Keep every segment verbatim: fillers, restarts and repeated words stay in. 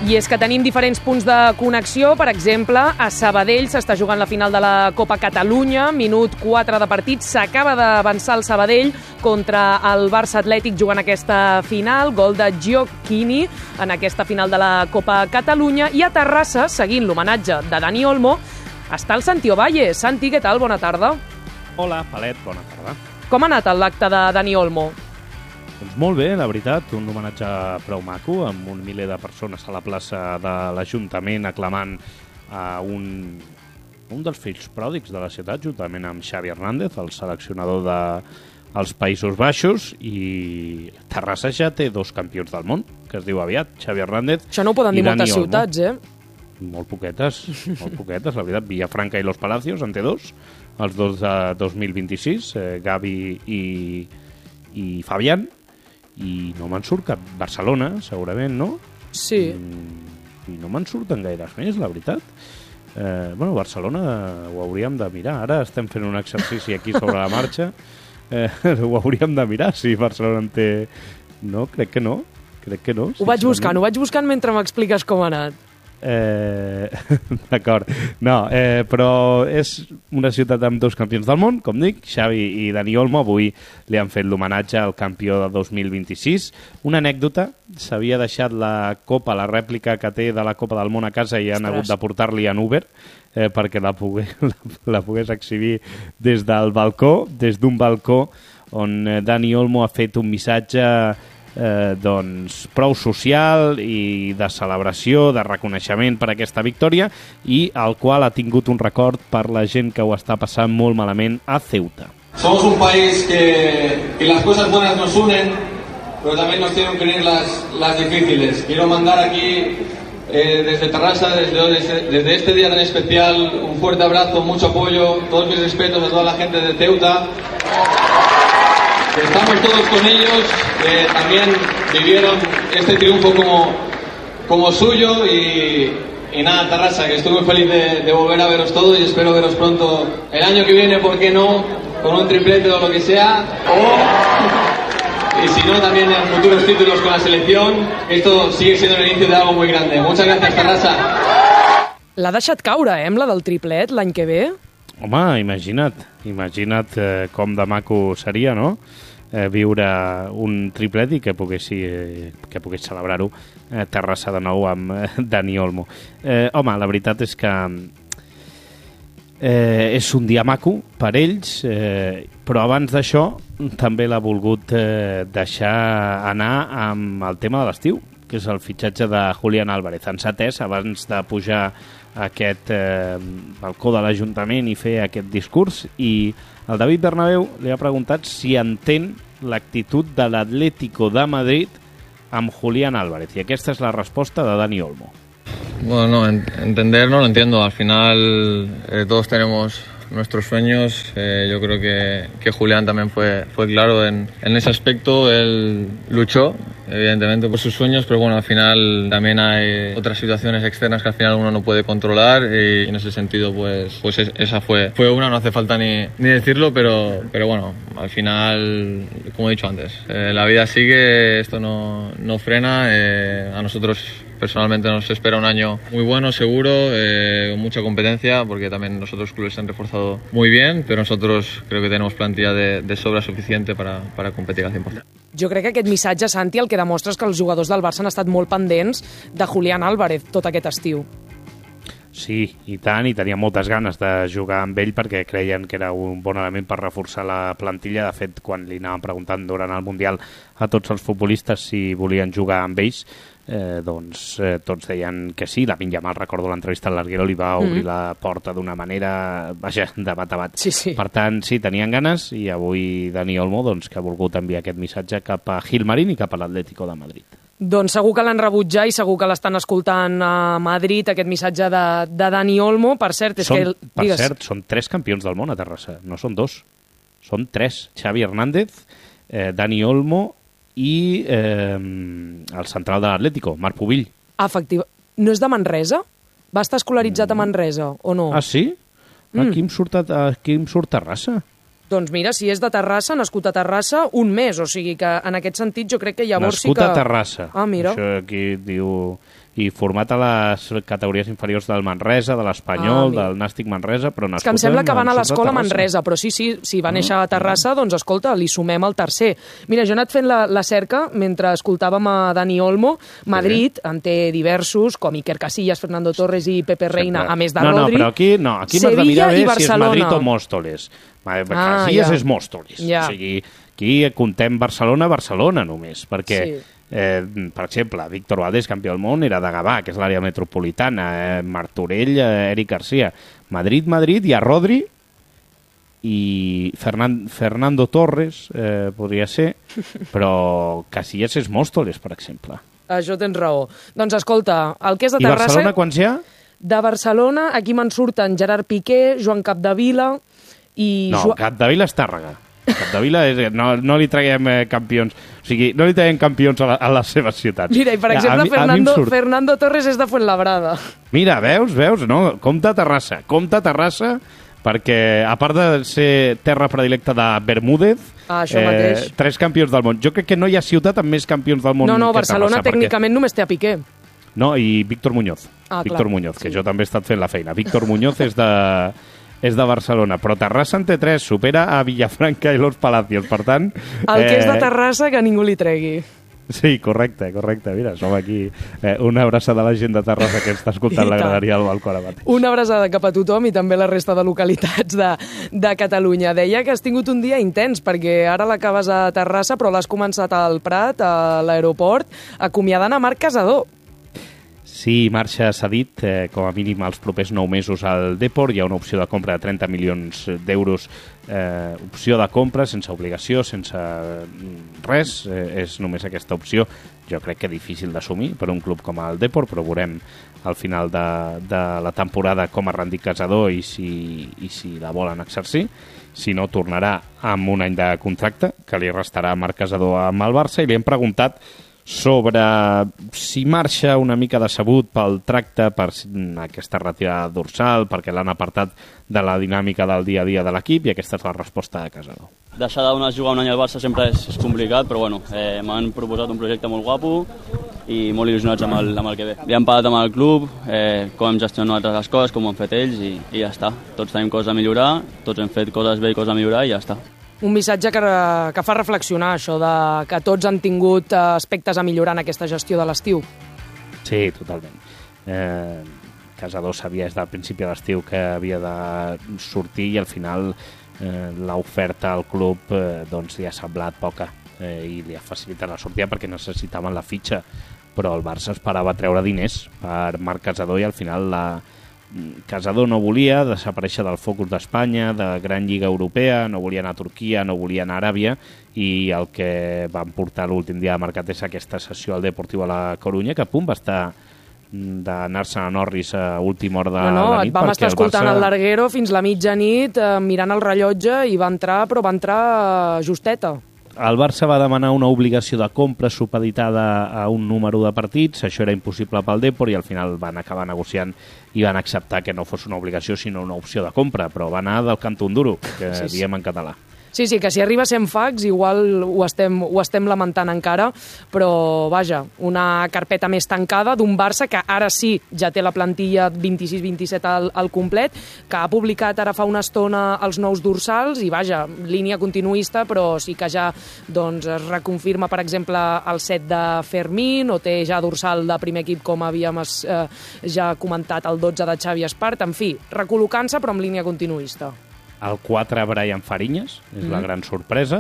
I és que tenim diferents punts de connexió. Per exemple, a Sabadell s'està jugant la final de la Copa Catalunya, minut quatre de partit. S'acaba d'avançar el Sabadell contra el Barça Atlètic jugant aquesta final. Gol de Gioacchini en aquesta final de la Copa Catalunya. I a Terrassa, seguint l'homenatge de Dani Olmo, està el Santi Ovalle. Santi, què tal? Bona tarda. Hola, Palet, bona tarda. Com ha anat l'acte de Dani Olmo? Doncs molt bé, la veritat, un homenatge prou maco, amb un miler de persones a la plaça de l'Ajuntament aclamant a un, un dels fills pròdigs de la ciutat, juntament amb Xavi Hernández, el seleccionador dels Països Baixos, i Terrassa ja té dos campions del món, que es diu aviat, Xavi Hernández. Això no ho poden dir moltes ciutats, eh? Molt poquetes, molt poquetes, la veritat. Villafranca i Los Palacios en té dos, els dos de dos mil vint-i-sis, eh, Gavi i, i Fabián, i no me'n surt cap. Barcelona, segurament, no? Sí. Mm, I no me'n surten gaires més, la veritat. Eh, bueno, Barcelona ho hauríem de mirar. Ara estem fent un exercici aquí sobre la marxa. Eh, ho hauríem de mirar, si Barcelona en té... No, crec que no. Crec que no. Ho vaig buscant, ho vaig buscant mentre m'expliques com ha anat. Eh, D'acord. No, eh, però és una ciutat amb dos campions del món, com dic, Xavi i Dani Olmo. Avui li han fet l'homenatge al campió de dos mil vint-i-sis. Una anècdota, s'havia deixat la copa, la rèplica que té de la Copa del Món a casa i han hagut de portar-li en Uber eh, perquè la pogués, la, la pogués exhibir des del balcó, des d'un balcó on eh, Dani Olmo ha fet un missatge Eh, doncs prou social i de celebració, de reconeixement per aquesta victòria, i al qual ha tingut un record per la gent que ho està passant molt malament a Ceuta. Somos un país que, que las cosas buenas nos unen, pero también nos tienen que unir las, las difíciles. Quiero mandar aquí eh, desde Terrassa, desde, desde este día tan especial, un fuerte abrazo, mucho apoyo, todos mis respetos a toda la gente de Ceuta. Estamos todos con ellos, que también vivieron este triunfo como, como suyo, y, y nada, Terrassa, que estoy muy feliz de, de volver a veros todos y espero veros pronto el año que viene, ¿por qué no? Con un triplete o lo que sea, o, y si no, también en futuros títulos con la selección. Esto sigue siendo el inicio de algo muy grande. Muchas gracias, Terrassa. L'ha deixat caure, eh, amb la del triplet l'any que ve? Home, imagina't, imagina't eh, com de maco seria, no?, eh, viure un triplet i que pogués, eh, que pogués celebrar-ho eh, Terrassa de nou amb eh, Dani Olmo. Eh, home, la veritat és que eh, és un dia maco per ells, eh, però abans d'això també l'ha volgut eh, deixar anar amb el tema de l'estiu, que és el fitxatge de Julián Álvarez. En s'ha atès abans de pujar a aquest eh, balcó de l'Ajuntament i fer aquest discurs, i el David Bernabéu li ha preguntat si entén l'actitud de l'Atlético de Madrid amb Julián Álvarez, i aquesta és la resposta de Dani Olmo. Bueno, no, entender no lo entiendo. Al final eh, todos tenemos nuestros sueños. Eh, yo creo que, que Julián también fue, fue claro en, en ese aspecto. Él luchó, evidentemente, por sus sueños, pero bueno, al final también hay otras situaciones externas que al final uno no puede controlar, y en ese sentido pues, pues esa fue, fue una, no hace falta ni, ni decirlo, pero, pero bueno, al final, como he dicho antes, eh, la vida sigue, esto no, no frena. Eh, a nosotros personalmente nos espera un año muy bueno, seguro, eh, con mucha competencia, porque también los otros clubes se han reforzado muy bien, pero nosotros creo que tenemos plantilla de, de sobra suficiente para, para competir al cien por cent. Jo crec que aquest missatge, Santi, el que demostra és que els jugadors del Barça han estat molt pendents de Julián Álvarez tot aquest estiu. Sí, i tant, i tenia moltes ganes de jugar amb ell perquè creien que era un bon element per reforçar la plantilla. De fet, quan li anaven preguntant durant el Mundial a tots els futbolistes si volien jugar amb ells, eh, doncs eh, tots deien que sí. Lamine Yamal, recordo l'entrevista al Larguero, li va obrir mm. la porta d'una manera, vaja, de bat a bat. Sí, sí. Per tant, sí, tenien ganes, i avui Dani Olmo, doncs, que ha volgut enviar aquest missatge cap a Gilmarín i cap a l'Atlético de Madrid. Doncs segur que l'han rebut ja i segur que l'estan escoltant a Madrid, aquest missatge de, de Dani Olmo. Per cert, és són, que... El... Per Digues. cert, són tres campions del món a Terrassa, no són dos. Són tres. Xavi Hernández, eh, Dani Olmo i eh, el central de l'Atlético, Marc Pubill. Efectiva. No és de Manresa? Va estar escolaritzat a Manresa, o no? Ah, sí? Mm. Aquí em surt, aquí em surt Terrassa. Doncs mira, si és de Terrassa, nascut a Terrassa, un mes. O sigui que en aquest sentit jo crec que llavors nascut sí que... Nascut a Terrassa. Ah, mira. Això aquí diu i format a les categories inferiors del Manresa, de l'Espanyol, ah, del Nàstic Manresa, però nascut... És que em sembla que van a l'escola Manresa, però sí, sí, si va néixer a Terrassa, doncs escolta, li sumem el tercer. Mira, jo he anat fent la, la cerca mentre escoltàvem a Dani Olmo. Madrid sí. en té diversos, com Iker Casillas, Fernando Torres i Pepe Reina, sempre. A més de no, Rodri. No, però aquí, no, aquí m'has de mirar bé si és Madrid o Móstoles. Ah, Casillas ja. és Móstoles. Ja. O sigui, aquí contem Barcelona, Barcelona només, perquè... Sí. Eh, per exemple, Víctor Valdés, campió del món, era de Gavà, que és l'àrea metropolitana, eh, Martorell, eh, Eric Garcia. Madrid, Madrid, hi ha Rodri i Fernan Fernando Torres, eh, podria ser, però Casillas és Móstoles, per exemple. Això tens raó. Doncs escolta, el que és de Terrassa... Terrassa... I Barcelona quants hi ha? De Barcelona, aquí me'n surten Gerard Piqué, Joan Capdevila i... No, Jo... Capdevila és Tàrrega. Capdevila és... No, no li traguem eh, campions... O sigui, no li traguem campions a, la, a les seves ciutats. Mira, i per exemple, mi, Fernando, surt... Fernando Torres és de Fuenlabrada. Mira, veus, veus? No, compta Terrassa. Compta Terrassa perquè, a part de ser terra predilecta de Bermúdez, ah, eh, tres campions del món. Jo crec que no hi ha ciutat amb més campions del món no, no, que Barcelona Terrassa. Tècnicament perquè... només té a Piqué. No, i Víctor Muñoz. Ah, Víctor clar. Muñoz, que sí. jo també he estat fent la feina. Víctor Muñoz és de... és de Barcelona, però Terrassa en té tres, supera a Villafranca i Los Palacios, per tant... El que eh... és de Terrassa que ningú li tregui. Sí, correcte, correcte. Mira, som aquí. Eh, una abraçada a la gent de Terrassa que està escoltant la graderia al balcó ara mateix. Una abraçada cap a tothom i també a la resta de localitats de, de Catalunya. Deia que has tingut un dia intens, perquè ara l'acabes a Terrassa, però l'has començat al Prat, a l'aeroport, acomiadant a Marc Casador. Sí, marxa cedit, eh, com a mínim els propers nou mesos al Depor. Hi ha una opció de compra de trenta milions d'euros, eh, opció de compra sense obligació, sense res, eh, és només aquesta opció. Jo crec que difícil d'assumir per un club com el Depor, però veurem al final de, de la temporada com ha rendit Casador i si, i si la volen exercir. Si no, tornarà amb un any de contracte que li restarà a Marc Casador amb el Barça, i li hem preguntat sobre si marxa una mica decebut pel tracte, per aquesta retirada dorsal, perquè l'han apartat de la dinàmica del dia a dia de l'equip, i aquesta és la resposta de Casador. Deixar de jugar un any al Barça sempre és, és complicat, però bueno, eh, m'han proposat un projecte molt guapo i molt il·lusionats amb el, amb el que ve. Li han parlat amb el club, eh, com hem gestionat les coses, com ho han fet ells, i, i ja està. Tots tenim coses a millorar, tots hem fet coses bé i coses a millorar, i ja està. Un missatge que, que fa reflexionar, això de que tots han tingut aspectes a millorar en aquesta gestió de l'estiu. Sí, totalment. Eh, Casador sabia des del principi de l'estiu que havia de sortir, i al final eh, l'oferta al club eh, doncs li ha semblat poca eh, i li ha facilitat la sortida perquè necessitaven la fitxa, però el Barça esperava treure diners per Marc Casador, i al final la Casador no volia desaparèixer del focus d'Espanya, de gran lliga europea, no volia anar a Turquia, no volia anar a Aràbia, i el que van portar l'últim dia de mercat és aquesta sessió al Deportiu a la Corunya, que a punt va estar d'anar-se'n a Norris a última hora de no, no, la nit. Vam estar escoltant el, Barça... el Larguero fins la mitjanit, eh, mirant el rellotge, i va entrar, però va entrar justeta. El Barça va demanar una obligació de compra supeditada a un número de partits, això era impossible pel Depor, i al final van acabar negociant i van acceptar que no fos una obligació sinó una opció de compra, però va anar del cantó un duro, que sí, sí. diem en català. Sí, sí, que si arriba cent fax igual ho estem, ho estem lamentant encara, però vaja, una carpeta més tancada d'un Barça que ara sí ja té la plantilla vint-i-sis vint-i-set al, al complet, que ha publicat ara fa una estona els nous dorsals, i vaja, línia continuista, però sí que ja doncs, es reconfirma, per exemple, el set de Fermín, o té ja dorsal de primer equip, com havíem eh, ja comentat, el dotze de Xavi Espart, en fi, recol·locant-se però amb línia continuista. El quatre, Brian Fariñas, és mm. la gran sorpresa.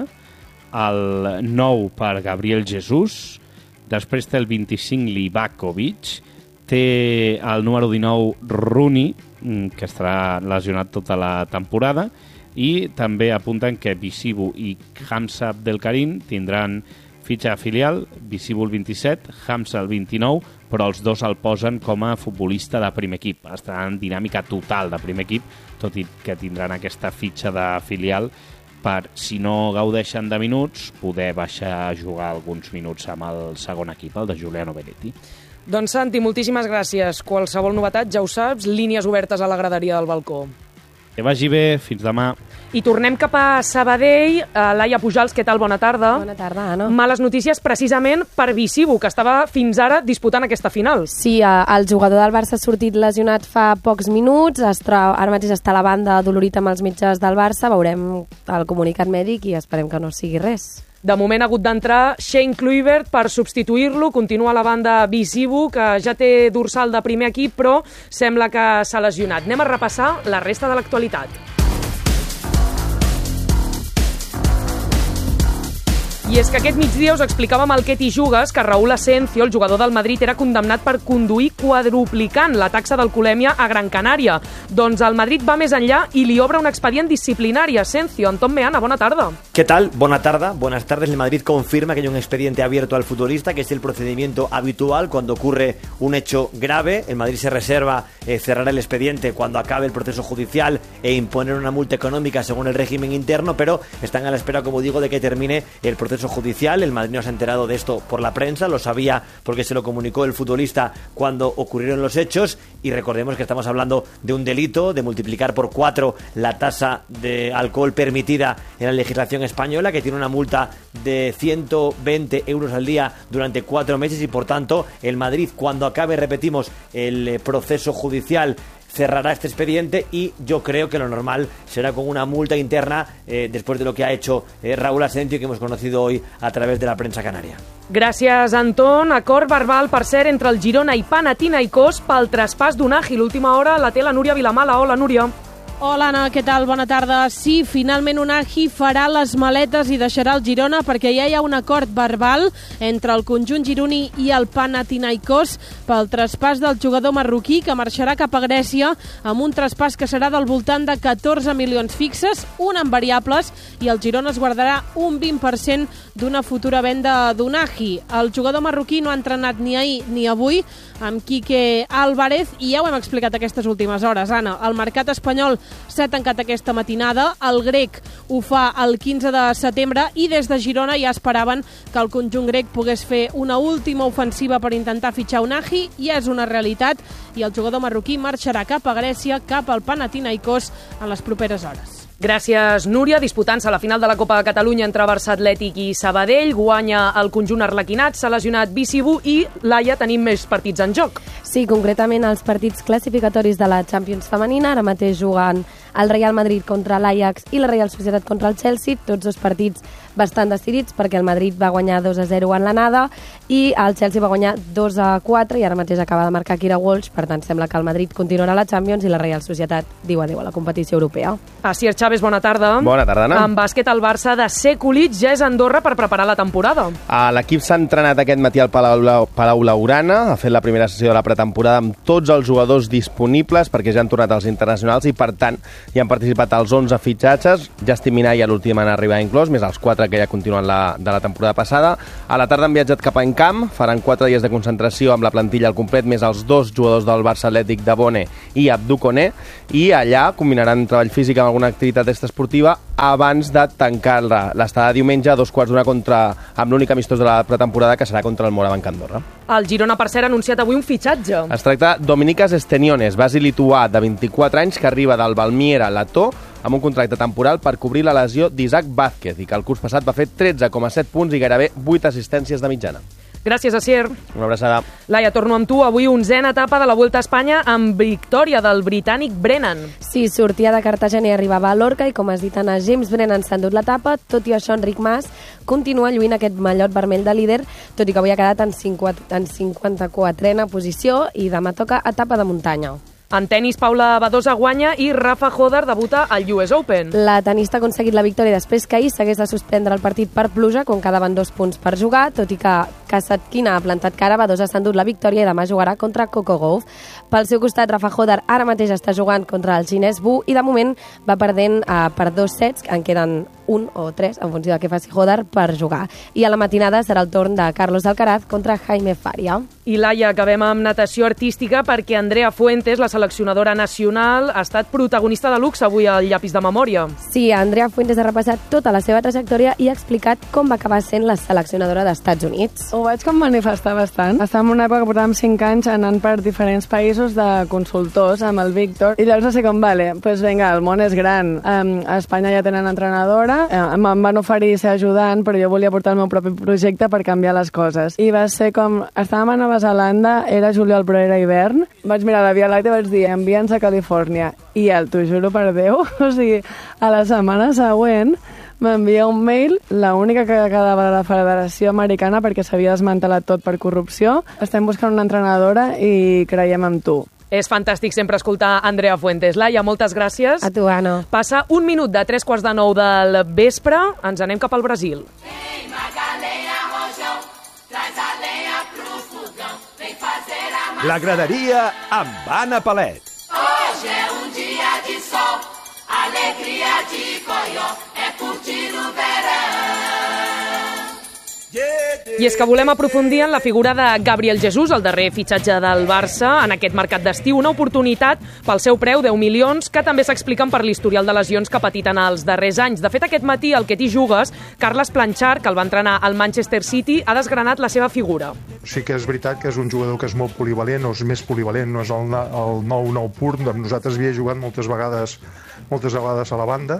El nou per Gabriel Jesús. Després té el vint-i-cinc, Livakovic. Té el número dinou, Rooney, que estarà lesionat tota la temporada. I també apunten que Bisibu i Hamza Abdelkarim tindran fitxa filial, Bisibu el vint-i-set, Hamza el vint-i-nou, però els dos el posen com a futbolista de primer equip. Estaran en dinàmica total de primer equip, tot i que tindran aquesta fitxa de filial per, si no gaudeixen de minuts, poder baixar a jugar alguns minuts amb el segon equip, el de Giuliano Benetti. Doncs Santi, moltíssimes gràcies. Qualsevol novetat, ja ho saps, línies obertes a la graderia del balcó. Que vagi bé, fins demà. I tornem cap a Sabadell. Laia Pujals, què tal? Bona tarda. Bona tarda, Anna. Males notícies precisament per Bisibu, que estava fins ara disputant aquesta final. Sí, el jugador del Barça ha sortit lesionat fa pocs minuts, es troba, ara mateix està a la banda adolorit amb els metges del Barça, veurem el comunicat mèdic i esperem que no sigui res. De moment ha hagut d'entrar Shane Kluivert per substituir-lo, continua la banda Bisibu, que ja té dorsal de primer equip, però sembla que s'ha lesionat. Anem a repassar la resta de l'actualitat. I és que aquest migdia us explicàvem al Què t'hi jugues que Raúl Asencio, el jugador del Madrid, era condemnat per conduir quadruplicant la taxa d'alcoholèmia a Gran Canària. Doncs el Madrid va més enllà i li obre un expedient disciplinari. Asencio, Antón Meana, bona tarda. ¿Qué tal? Buena tarde. Buenas tardes. El Madrid confirma que hay un expediente abierto al futbolista, que es el procedimiento habitual cuando ocurre un hecho grave. El Madrid se reserva eh, cerrar el expediente cuando acabe el proceso judicial e imponer una multa económica según el régimen interno, pero están a la espera, como digo, de que termine el proceso judicial. El Madrid no se ha enterado de esto por la prensa, lo sabía porque se lo comunicó el futbolista cuando ocurrieron los hechos, y recordemos que estamos hablando de un delito, de multiplicar por cuatro la tasa de alcohol permitida en la legislación española, que tiene una multa de ciento veinte euros al día durante cuatro meses, y por tanto el Madrid, cuando acabe, repetimos, el proceso judicial, cerrará este expediente, y yo creo que lo normal será con una multa interna eh, después de lo que ha hecho eh, Raúl Asencio, que hemos conocido hoy a través de la prensa canaria. Gràcies, Anton. Acord verbal, per cert, entre el Girona i Panathinaikos pel traspàs d'Unagi. L'última hora la té la Núria Vilamala. Hola, Núria. Hola, Anna, què tal? Bona tarda. Sí, finalment Unagi farà les maletes i deixarà el Girona perquè ja hi ha un acord verbal entre el conjunt gironí i el Panathinaikos pel traspàs del jugador marroquí, que marxarà cap a Grècia amb un traspàs que serà del voltant de catorze milions fixes, un en variables, i el Girona es guardarà un vint per cent d'una futura venda d'Unagi. El jugador marroquí no ha entrenat ni ahir ni avui amb Quique Álvarez i ja ho hem explicat aquestes últimes hores, Anna. El mercat espanyol s'ha tancat aquesta matinada, el grec ho fa el quinze de setembre i des de Girona ja esperaven que el conjunt grec pogués fer una última ofensiva per intentar fitxar Unagi. Ja és una realitat i el jugador marroquí marxarà cap a Grècia, cap al Panathinaikos en les properes hores. Gràcies, Núria. Disputant-se la final de la Copa de Catalunya entre Barça Atlètic i Sabadell, guanya el conjunt arlequinat, s'ha lesionat Bisibu i, Laia, tenim més partits en joc. Sí, concretament els partits classificatoris de la Champions femenina. Ara mateix juguen el Real Madrid contra l'Ajax i la Real Societat contra el Chelsea, tots dos partits bastant decidits perquè el Madrid va guanyar dos a zero en l'anada i el Chelsea va guanyar dos a quatre i ara mateix acaba de marcar Kira Walsh, per tant sembla que el Madrid continuarà a la Champions i la Real Societat diu adéu a la competició europea. Asier Chávez, bona tarda. Bona tarda, Anna. En bàsquet, el Barça de Sekulic ja és a Andorra per preparar la temporada. L'equip s'ha entrenat aquest matí al Palau, Palau Laurana, ha fet la primera sessió de la pretemporada amb tots els jugadors disponibles perquè ja han tornat als internacionals i, per tant, hi han participat els onze fitxatges. Justin Minaya, l'últim en arribar inclòs, més els quatre que ja continuen la, de la temporada passada. A la tarda han viatjat cap a Encamp, faran quatre dies de concentració amb la plantilla al complet, més els dos jugadors del Barça Atlètic, Dabone i Abdou Koné, i allà combinaran treball físic amb alguna activitat esportiva abans de tancar l'estada de diumenge a dos quarts d'una contra, amb l'únic amistós de la pretemporada, que serà contra el Morabanc Andorra. El Girona, per cert, ha anunciat avui un fitxatge. Es tracta Dominicas Esteniones, basi lituà de vint-i-quatre anys, que arriba del Valmiera Letó amb un contracte temporal per cobrir la lesió d'Isaac Vázquez i que el curs passat va fer tretze coma set punts i gairebé vuit assistències de mitjana. Gràcies, Asier. Una abraçada. Laia, torno amb tu. Avui onzena etapa de la Vuelta a Espanya amb victòria del britànic Brennan. Sí, sortia de Cartagena i arribava a Lorca i, com has dit, Anna, James Brennan s'ha endut l'etapa. Tot i això, Enric Mas continua lluint aquest mallot vermell de líder, tot i que avui ha quedat en cinquanta-quatrena posició i demà toca etapa de muntanya. En tenis, Paula Badosa guanya i Rafa Hodar debuta al U S Open. La tenista ha aconseguit la victòria després que ahir s'hagués de suspendre el partit per pluja, com quedaven dos punts per jugar, tot i que Kasatkina ha plantat cara. Badosa s'ha endut la victòria i demà jugarà contra Coco Gauff. Pel seu costat, Rafa Hodar ara mateix està jugant contra el xinès Wu i de moment va perdent eh, per dos sets, en queden un o tres, en funció de què faci Joder, per jugar. I a la matinada serà el torn de Carlos Alcaraz contra Jaime Faria. I Laia, acabem amb natació artística perquè Andrea Fuentes, la seleccionadora nacional, ha estat protagonista de luxe avui al llapis de memòria. Sí, Andrea Fuentes ha repassat tota la seva trajectòria i ha explicat com va acabar sent la seleccionadora dels Estats Units. Ho vaig com manifestar bastant. Estàvem en una època que portàvem cinc anys anant per diferents països de consultors amb el Víctor i llavors va ser com, vale, pues vinga, el món és gran. Um, a Espanya ja tenen entrenadora, um, em van oferir ser ajudant, però jo volia portar el meu propi projecte per canviar les coses. I va ser com, estàvem a Nova Zelanda, era juliol però era hivern, vaig mirar la Via Làctea i vaig dir, envia'ns a Califòrnia. I el, t'ho juro per Déu, o sigui, a la setmana següent m'envia un mail, l'única que quedava de la Federació Americana perquè s'havia desmantelat tot per corrupció. Estem buscant una entrenadora i creiem en tu. És fantàstic sempre escoltar Andrea Fuentes. Laia, moltes gràcies. A tu, Anna. Passa un minut de tres quarts de nou del vespre, ens anem cap al Brasil. La graderia amb Anna Palet. Hoje é um dia de sol, alegria de Coió, é curtir o verão. I és que volem aprofundir en la figura de Gabriel Jesús, el darrer fitxatge del Barça en aquest mercat d'estiu, una oportunitat pel seu preu, deu milions, que també s'expliquen per l'historial de lesions que ha patit en els darrers anys. De fet, aquest matí, al Que t'hi jugues, Carles Planchard, que el va entrenar al Manchester City, ha desgranat la seva figura. Sí que és veritat que és un jugador que és molt polivalent, o és més polivalent, no és el, el nou nou pur. Nosaltres havia jugat moltes vegades, moltes vegades a la banda,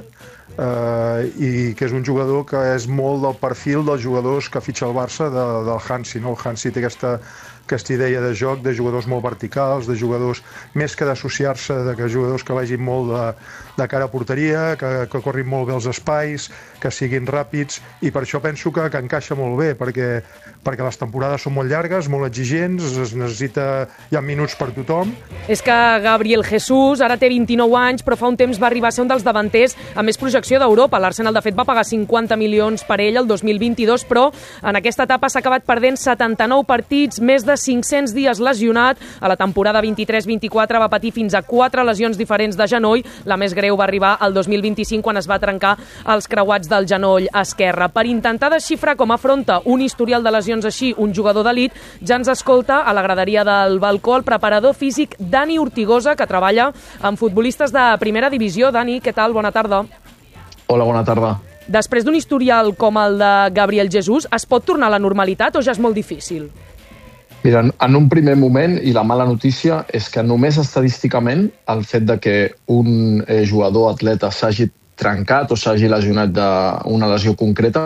eh, i que és un jugador que és molt del perfil dels jugadors que fitxa el Barça de, del Hansi, no? El Hansi té aquesta, aquesta idea de joc, de jugadors molt verticals, de jugadors més que d'associar-se, de que jugadors que vagin molt de, de cara a porteria, que, que corrin molt bé els espais, que siguin ràpids, i per això penso que, que encaixa molt bé, perquè, perquè les temporades són molt llargues, molt exigents, es necessita, hi ha minuts per tothom. És que Gabriel Jesús ara té vint-i-nou anys, però fa un temps va arribar a ser un dels davanters amb més projecció d'Europa. L'Arsenal, de fet, va pagar cinquanta milions per ell el dos mil vint-i-dos, però en aquesta etapa s'ha acabat perdent setanta-nou partits, més de cinc-cents dies lesionat. A la temporada vint-i-tres vint-i-quatre va patir fins a quatre lesions diferents de genoll. La més greu va arribar el dos mil vint-i-cinc, quan es va trencar els creuats del genoll esquerre. Per intentar desxifrar com afronta un historial de lesions així un jugador d'elit, ja ens escolta a la graderia del balcó el preparador físic Dani Ortigosa, que treballa amb futbolistes de primera divisió. Dani, què tal? Bona tarda. Hola, bona tarda. Després d'un historial com el de Gabriel Jesús, es pot tornar a la normalitat o ja és molt difícil? Mira, en un primer moment, i la mala notícia és que només estadísticament el fet de que un eh, jugador atleta s'hagi trencat o s'hagi lesionat d'una lesió concreta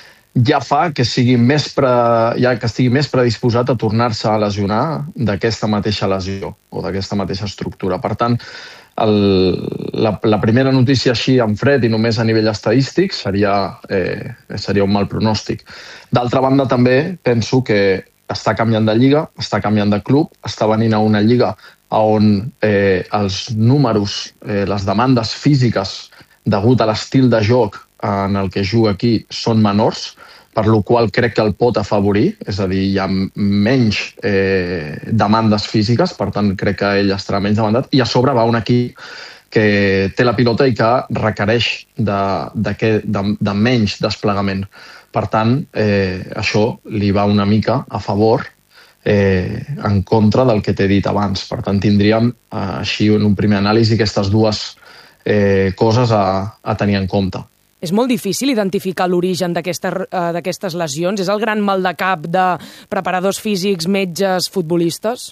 ja fa que sigui més pre... ja que estigui més predisposat a tornar-se a lesionar d'aquesta mateixa lesió o d'aquesta mateixa estructura. Per tant, el, la, la primera notícia així en fred i només a nivell estadístic seria, eh, seria un mal pronòstic. D'altra banda, també penso que està canviant de lliga, està canviant de club, està venint a una lliga on eh, els números, eh, les demandes físiques degut a l'estil de joc en el que juga aquí són menors, per la qual crec que el pot afavorir, és a dir, hi ha menys eh, demandes físiques, per tant crec que ell estarà menys demandat, i a sobre va un equip que té la pilota i que requereix de, de, que, de, de menys desplegament. Per tant, eh, això li va una mica a favor eh, en contra del que t'he dit abans. Per tant, tindríem eh, així en un primer anàlisi aquestes dues eh, coses a, a tenir en compte. És molt difícil identificar l'origen d'aquestes lesions? És el gran mal de cap de preparadors físics, metges, futbolistes?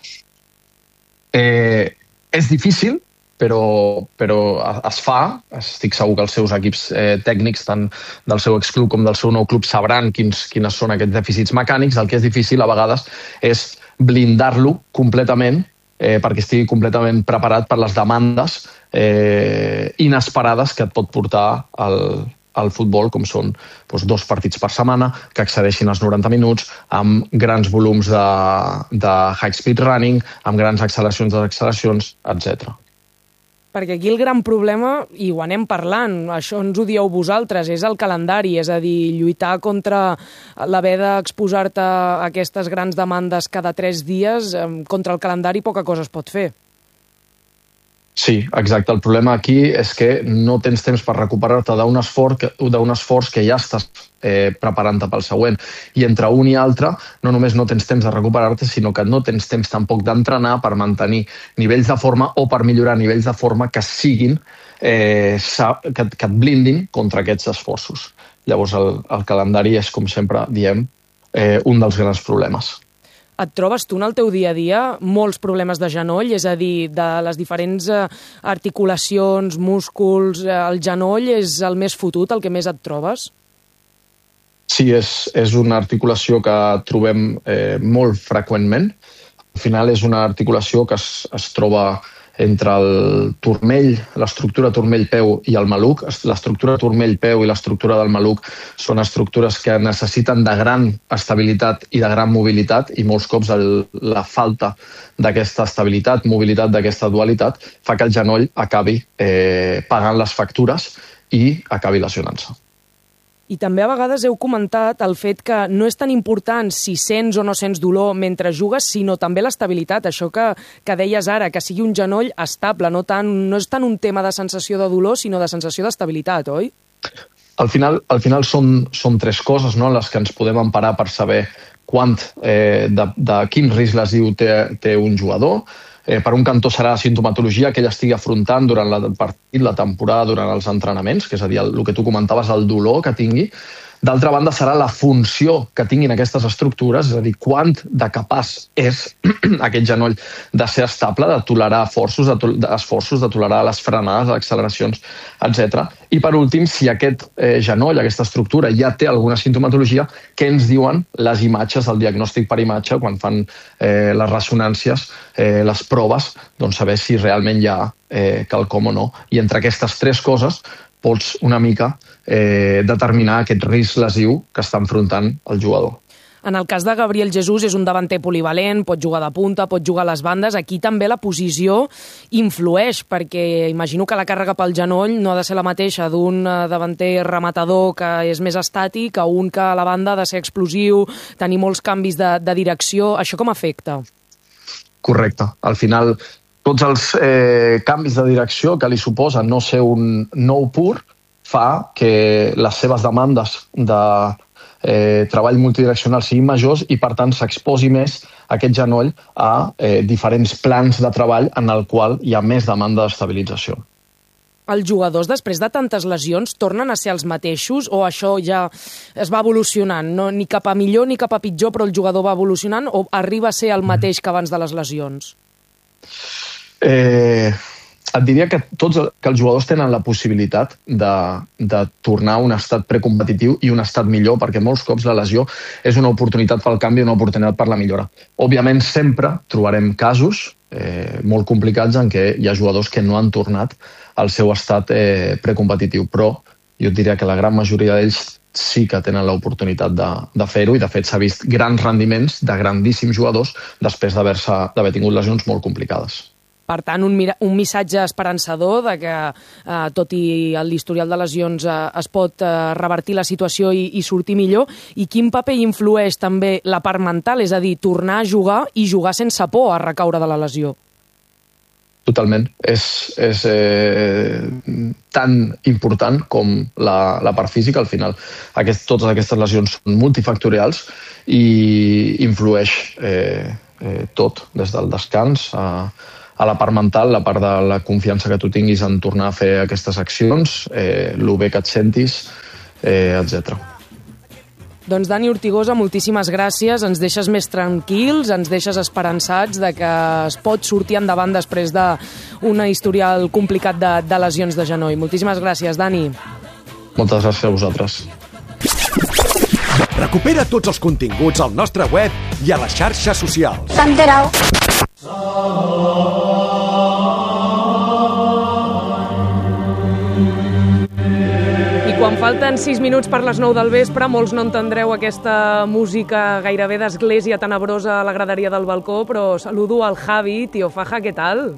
Eh, és difícil, però, però es fa. Estic segur que els seus equips eh, tècnics, tant del seu exclub com del seu nou club, sabran quins, quines són aquests dèficits mecànics. El que és difícil a vegades és blindar-lo completament eh, perquè estigui completament preparat per les demandes eh, inesperades que et pot portar al, al futbol, com són doncs, dos partits per setmana, que excedeixin els noranta minuts, amb grans volums de, de high speed running, amb grans acceleracions, desacceleracions, etcètera. Perquè aquí el gran problema, i ho anem parlant, això ens ho dieu vosaltres, és el calendari, és a dir, lluitar contra l'haver d'exposar-te a aquestes grans demandes cada tres dies, contra el calendari poca cosa es pot fer. Sí, exacte. El problema aquí és que no tens temps per recuperar-te d'un esforç, d'un esforç que ja estàs eh, preparant-te pel següent. I entre un i altre, no només no tens temps de recuperar-te, sinó que no tens temps tampoc d'entrenar per mantenir nivells de forma o per millorar nivells de forma que siguin, eh, que, que et blindin contra aquests esforços. Llavors, el, el calendari és, com sempre diem, eh, un dels grans problemes. Et trobes tu en el teu dia a dia molts problemes de genoll? És a dir, de les diferents articulacions, músculs, el genoll és el més fotut, el que més et trobes? Sí, és, és una articulació que trobem eh, molt freqüentment. Al final és una articulació que es, es troba entre el turmell, l'estructura turmell-peu i el maluc. L'estructura turmell-peu i l'estructura del maluc són estructures que necessiten de gran estabilitat i de gran mobilitat, i molts cops el, la falta d'aquesta estabilitat, mobilitat, d'aquesta dualitat, fa que el genoll acabi eh, pagant les factures i acabi lesionant-se. I també a vegades heu comentat el fet que no és tan important si sents o no sents dolor mentre jugues, sinó també l'estabilitat. Això que, que deies ara, que sigui un genoll estable, no, tant, no és tant un tema de sensació de dolor, sinó de sensació d'estabilitat, oi? Al final, al final són, són tres coses, no?, les que ens podem emparar per saber quant, eh, de, de quin risc lesiu té, té un jugador. Eh, per un cantó serà la sintomatologia que ell estigui afrontant durant el partit, la temporada, durant els entrenaments, que és a dir, el, el que tu comentaves, el dolor que tingui. D'altra banda, serà la funció que tinguin aquestes estructures, és a dir, quant de capaç és aquest genoll de ser estable, de tolerar forços, de to esforços, de tolerar les frenades, les acceleracions, etcètera. I per últim, si aquest eh, genoll, aquesta estructura, ja té alguna sintomatologia, què ens diuen les imatges, el diagnòstic per imatge, quan fan eh, les ressonàncies, eh, les proves, doncs saber si realment hi ha eh, quelcom o no. I entre aquestes tres coses pots una mica eh, determinar aquest risc lesiu que està enfrontant el jugador. En el cas de Gabriel Jesús és un davanter polivalent, pot jugar de punta, pot jugar a les bandes. Aquí també la posició influeix, perquè imagino que la càrrega pel genoll no ha de ser la mateixa d'un davanter rematador que és més estàtic a un que a la banda ha de ser explosiu, tenir molts canvis de, de direcció. Això com afecta? Correcte. Al final, tots els eh, canvis de direcció que li suposa no ser un nou pur fa que les seves demandes de eh, treball multidireccional siguin majors i, per tant, s'exposi més aquest genoll a eh, diferents plans de treball en el qual hi ha més demanda d'estabilització. Els jugadors, després de tantes lesions, tornen a ser els mateixos o això ja es va evolucionant? No, ni cap a millor ni cap a pitjor, però el jugador va evolucionant o arriba a ser el mateix que abans de les lesions? Eh, et diria que tots que els jugadors tenen la possibilitat de, de tornar a un estat precompetitiu i un estat millor, perquè molts cops la lesió és una oportunitat pel canvi i una oportunitat per la millora. Òbviament, sempre trobarem casos eh, molt complicats en què hi ha jugadors que no han tornat al seu estat eh, precompetitiu, però jo et diria que la gran majoria d'ells sí que tenen l'oportunitat de, de fer-ho, i de fet s'ha vist grans rendiments de grandíssims jugadors després d'haver tingut lesions molt complicades. Per tant, un, un missatge esperançador de que, eh, tot i l'historial de lesions, eh, es pot eh, revertir la situació i, i sortir millor. I quin paper influeix també la part mental, és a dir, tornar a jugar i jugar sense por a recaure de la lesió? Totalment. És, és eh, tan important com la, la part física. Al final, aquest, totes aquestes lesions són multifactorials i influeix eh, eh, tot, des del descans a a la part mental, la part de la confiança que tu tinguis en tornar a fer aquestes accions, eh, el bé que et sentis, eh, etcètera. Doncs Dani Ortigosa, moltíssimes gràcies, ens deixes més tranquils, ens deixes esperançats de que es pot sortir endavant després d'un historial complicat de, de lesions de genoll. Moltíssimes gràcies, Dani. Moltes gràcies a vosaltres. Recupera tots els continguts al nostre web i a les xarxes socials. T'ha enterat? I quan falten sis minuts per les nou del vespre, molts no entendreu aquesta música gairebé d'església tenebrosa a la graderia del balcó, però saludo al Javi. Tío Faja, ¿qué tal?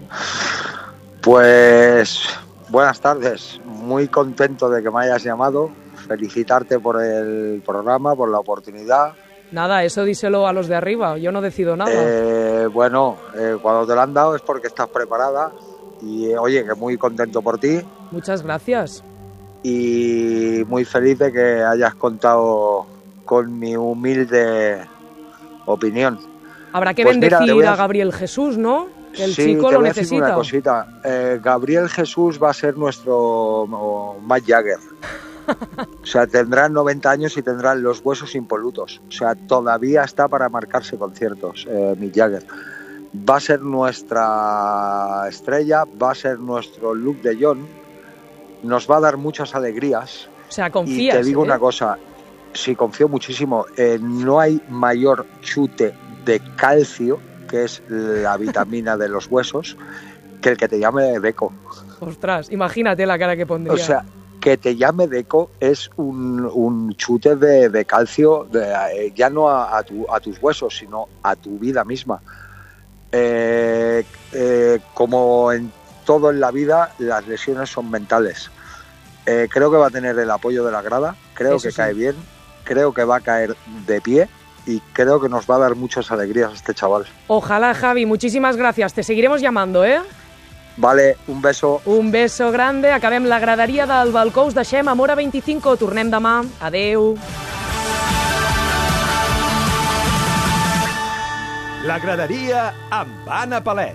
Pues buenas tardes, muy contento de que me hayas llamado, felicitarte por el programa, por la oportunidad. Nada, eso díselo a los de arriba, yo no decido nada. Eh, bueno, eh, cuando te lo han dado es porque estás preparada Y oye, que muy contento por ti. Muchas gracias. Y muy feliz de que hayas contado con mi humilde opinión. Habrá que Pues bendecir mira, a... a Gabriel Jesús, ¿no? Que el sí, chico te lo voy a decir necesita. una cosita. Eh, Gabriel Jesús va a ser nuestro oh, Mick Jagger. O sea, tendrá noventa años y tendrá los huesos impolutos. O sea, todavía está para marcarse conciertos, eh, Mick Jagger. Va a ser nuestra estrella, va a ser nuestro Luke de John. Nos va a dar muchas alegrías. O sea, confías. Y te digo ¿eh? una cosa, sí, confío muchísimo. Eh, no hay mayor chute de calcio, que es la vitamina de los huesos, que el que te llame Deco. Ostras, imagínate la cara que pondría. O sea, que te llame Deco es un, un chute de, de calcio, de, eh, ya no a, a, tu, a tus huesos, sino a tu vida misma. Eh, eh, como en todo en la vida, las lesiones son mentales. Eh, creo que va a tener el apoyo de la grada, creo Eso que sí. cae bien, creo que va a caer de pie y creo que nos va a dar muchas alegrías a este chaval. Ojalá, Javi, muchísimas gracias. Te seguiremos llamando, eh? Vale, un beso. Un beso grande. Acabem la graderia del balcó. Us deixem amb Hora vint-i-cinc. Tornem demà. Adeu. La graderia amb Anna Palet.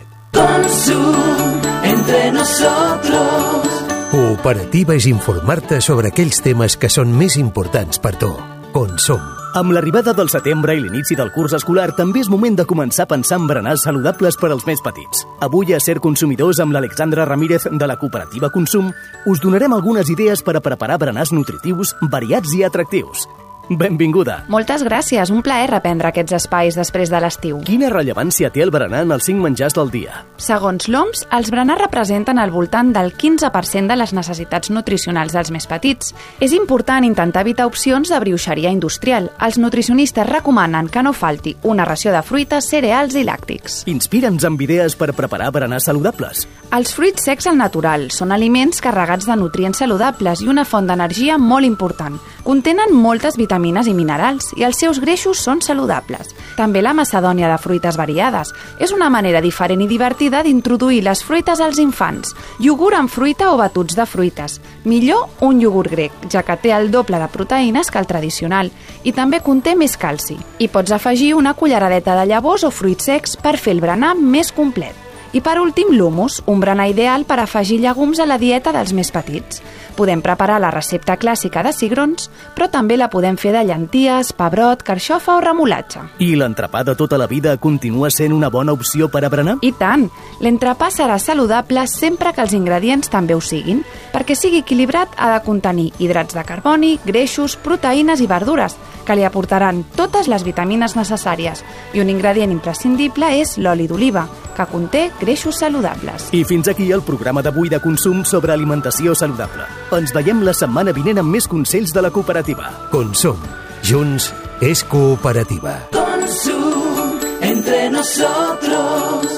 Consum entre nosotros. Cooperativa és informar-te sobre aquells temes que són més importants per tu. Consum. Amb l'arribada del setembre i l'inici del curs escolar també és moment de començar a pensar en berenars saludables per als més petits. Avui a Ser Consumidors amb l'Alexandra Ramírez de la cooperativa Consum us donarem algunes idees per a preparar berenars nutritius, variats i atractius. Benvinguda. Moltes gràcies, un plaer reprendre aquests espais després de l'estiu. Quina rellevància té el berenar en els cinc menjars del dia? Segons l'O M S, els berenars representen al voltant del quinze per cent de les necessitats nutricionals dels més petits. És important intentar evitar opcions de brioixeria industrial. Els nutricionistes recomanen que no falti una ració de fruites, cereals i làctics. Inspira'ns amb idees per preparar berenars saludables. Els fruits secs al natural són aliments carregats de nutrients saludables i una font d'energia molt important. Contenen moltes vitamines i minerals i els seus greixos són saludables. També la macedònia de fruites variades. És una manera diferent i divertida d'introduir les fruites als infants. Iogurt amb fruita o batuts de fruites. Millor un iogurt grec, ja que té el doble de proteïnes que el tradicional i també conté més calci. I pots afegir una culleradeta de llavors o fruits secs per fer el berenar més complet. I per últim, l'humus, un berenar ideal per afegir llegums a la dieta dels més petits. Podem preparar la recepta clàssica de cigrons, però també la podem fer de llenties, pebrot, carxofa o remolatge. I l'entrepà de tota la vida continua sent una bona opció per a berenar? I tant! L'entrepà serà saludable sempre que els ingredients també ho siguin. Perquè sigui equilibrat ha de contenir hidrats de carboni, greixos, proteïnes i verdures, que li aportaran totes les vitamines necessàries. I un ingredient imprescindible és l'oli d'oliva, que conté greixos saludables. I fins aquí el programa d'avui de Consum sobre alimentació saludable. Ens veiem la setmana vinent amb més consells de la cooperativa. Consum. Junts és cooperativa. Consum entre nosotros.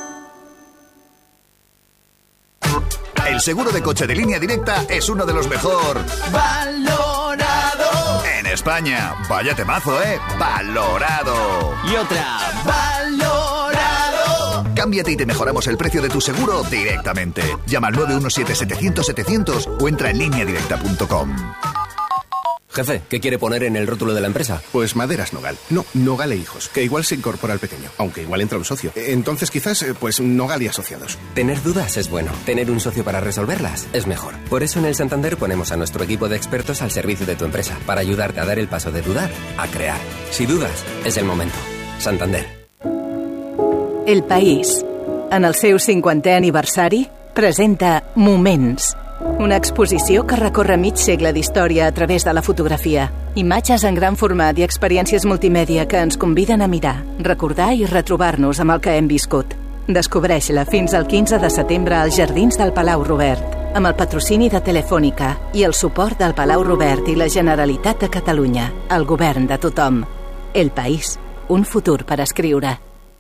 El seguro de coche de Línea Directa es uno de los mejor Valorado. en España. Vaya temazo, ¿eh? Valorado. Y otra. Valorado. Cámbiate y te mejoramos el precio de tu seguro directamente. Llama al nueve uno siete setecientos setecientos o entra en línea directa punto com. Jefe, ¿qué quiere poner en el rótulo de la empresa? Pues Maderas Nogal. No, Nogal e Hijos, que igual se incorpora al pequeño, aunque igual entra un socio. Entonces quizás, pues Nogal y Asociados. Tener dudas es bueno. Tener un socio para resolverlas es mejor. Por eso en el Santander ponemos a nuestro equipo de expertos al servicio de tu empresa, para ayudarte a dar el paso de dudar a crear. Si dudas, es el momento. Santander. El País, en el seu cinquantè aniversari, presenta Moments, una exposició que recorre mig segle d'història a través de la fotografia. Imatges en gran format i experiències multimèdia que ens conviden a mirar, recordar i retrobar-nos amb el que hem viscut. Descobreix-la fins al quinze de setembre als Jardins del Palau Robert, amb el patrocini de Telefònica i el suport del Palau Robert i la Generalitat de Catalunya, el govern de tothom. El País, un futur per escriure.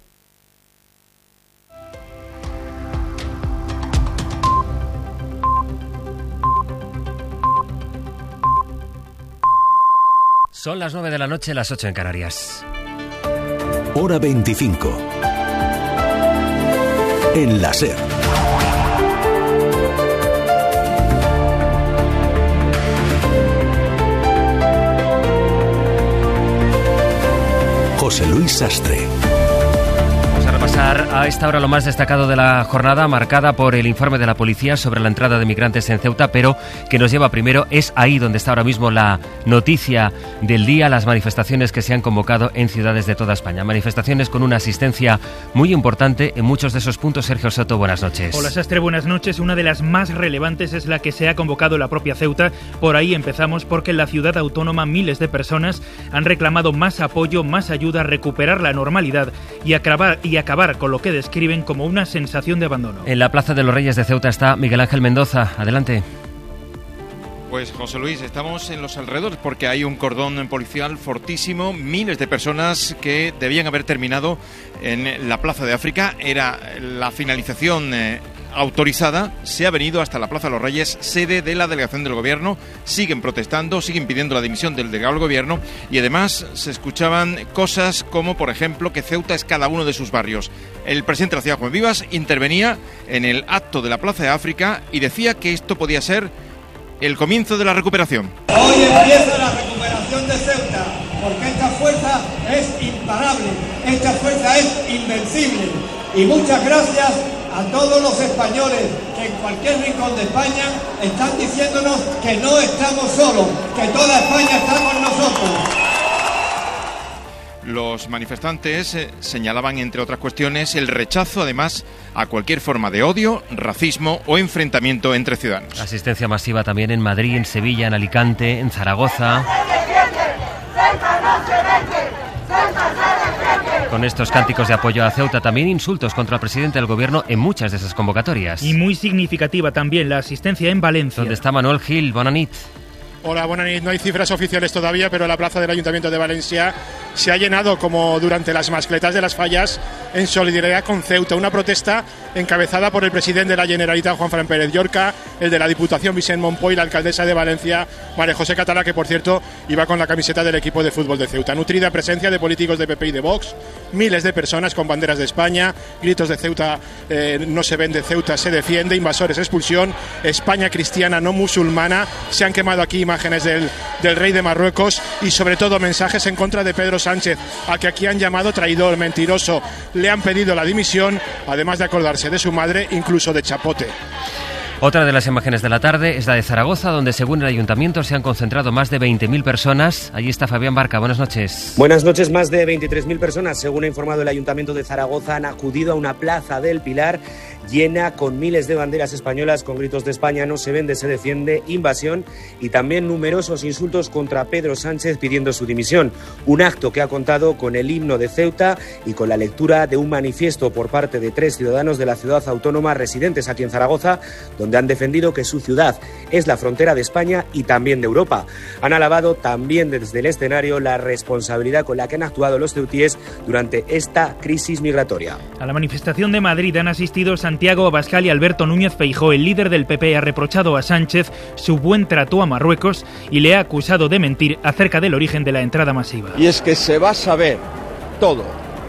Son las nueve de la noche, las ocho en Canarias. Hora veinticinco. En la SER. José Luis Sastre. Vamos a repasar a esta hora lo más destacado de la jornada, marcada por el informe de la policía sobre la entrada de migrantes en Ceuta, pero que nos lleva primero, es ahí donde está ahora mismo la noticia del día, las manifestaciones que se han convocado en ciudades de toda España. Manifestaciones con una asistencia muy importante en muchos de esos puntos. Sergio Soto, buenas noches. Hola Sastre, buenas noches. Una de las más relevantes es la que se ha convocado en la propia Ceuta. Por ahí empezamos porque en la ciudad autónoma miles de personas han reclamado más apoyo, más ayuda, recuperar la normalidad y acabar, y acabar con lo que describen como una sensación de abandono. En la Plaza de los Reyes de Ceuta está Miguel Ángel Mendoza. Adelante. Pues José Luis, estamos en los alrededores porque hay un cordón policial fortísimo, miles de personas que debían haber terminado en la Plaza de África, era la finalización eh, autorizada, se ha venido hasta la Plaza de los Reyes, sede de la delegación del gobierno, siguen protestando, siguen pidiendo la dimisión del delegado del gobierno y además se escuchaban cosas como, por ejemplo, que Ceuta es cada uno de sus barrios. El presidente de la ciudad, Juan Vivas, intervenía en el acto de la Plaza de África y decía que esto podía ser el comienzo de la recuperación. Hoy empieza la recuperación de Ceuta, porque esta fuerza es imparable, esta fuerza es invencible. Y muchas gracias a todos los españoles que en cualquier rincón de España están diciéndonos que no estamos solos, que toda España está con nosotros. Los manifestantes eh, señalaban, entre otras cuestiones, el rechazo, además, a cualquier forma de odio, racismo o enfrentamiento entre ciudadanos. Asistencia masiva también en Madrid, en Sevilla, en Alicante, en Zaragoza. Con estos cánticos de apoyo a Ceuta, también insultos contra el presidente del gobierno en muchas de esas convocatorias. Y muy significativa también la asistencia en Valencia. Donde está Manuel Gil. Bona nit. Hola, buenas noches. No hay cifras oficiales todavía, pero la plaza del Ayuntamiento de Valencia se ha llenado como durante las mascletas de las fallas en solidaridad con Ceuta. Una protesta encabezada por el presidente de la Generalitat, Juan Fran Pérez Llorca, el de la Diputación, Vicent Monpoy, la alcaldesa de Valencia, María José Catalá, que por cierto iba con la camiseta del equipo de fútbol de Ceuta. Nutrida presencia de políticos de P P y de Vox, miles de personas con banderas de España, gritos de Ceuta, eh, no se vende, Ceuta se defiende, invasores, expulsión, España cristiana, no musulmana. Se han quemado aquí imágenes del, del rey de Marruecos y sobre todo mensajes en contra de Pedro Sánchez, a que aquí han llamado traidor, mentiroso. Le han pedido la dimisión, además de acordarse de su madre, incluso de chapote. Otra de las imágenes de la tarde es la de Zaragoza, donde según el ayuntamiento se han concentrado más de veinte mil personas. Allí está Fabián Barca, buenas noches. Buenas noches, más de veintitrés mil personas, según ha informado el ayuntamiento de Zaragoza, han acudido a una plaza del Pilar llena con miles de banderas españolas con gritos de España no se vende, se defiende, invasión y también numerosos insultos contra Pedro Sánchez pidiendo su dimisión. Un acto que ha contado con el himno de Ceuta y con la lectura de un manifiesto por parte de tres ciudadanos de la ciudad autónoma residentes aquí en Zaragoza, donde han defendido que su ciudad es la frontera de España y también de Europa. Han alabado también desde el escenario la responsabilidad con la que han actuado los ceutíes durante esta crisis migratoria. A la manifestación de Madrid han asistido Santiago Abascal y Alberto Núñez Feijóo. El líder del P P ha reprochado a Sánchez su buen trato a Marruecos y le ha acusado de mentir acerca del origen de la entrada masiva. Y es que se va a saber todo.